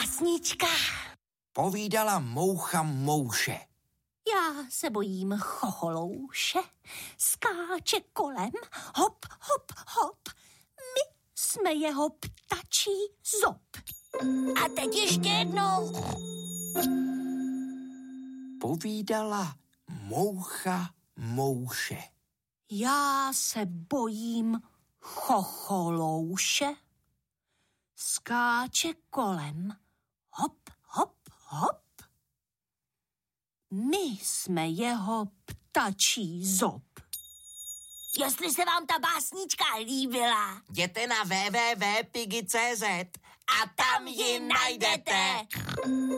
básnička. Povídala moucha mouše. Já se bojím chocholouše, skáče kolem, hop, hop, hop. My jsme jeho ptačí zob. A teď ještě jednou. Povídala moucha mouše. Já se bojím chocholouše, skáče kolem, hop, hop, hop. My jsme jeho ptačí zob. Jestli se vám ta básnička líbila, jděte na www.pigi.cz a tam ji najdete.